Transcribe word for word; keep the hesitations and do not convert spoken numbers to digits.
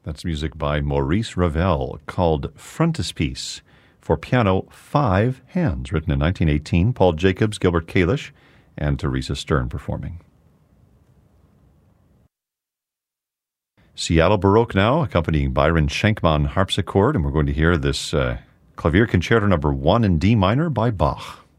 That's music by Maurice Ravel called Frontispiece for piano, five hands, written in nineteen eighteen. Paul Jacobs, Gilbert Kalish, and Teresa Stern performing. Seattle Baroque now, accompanying Byron Schenkman harpsichord, and we're going to hear this uh, Clavier Concerto number one in D minor by Bach.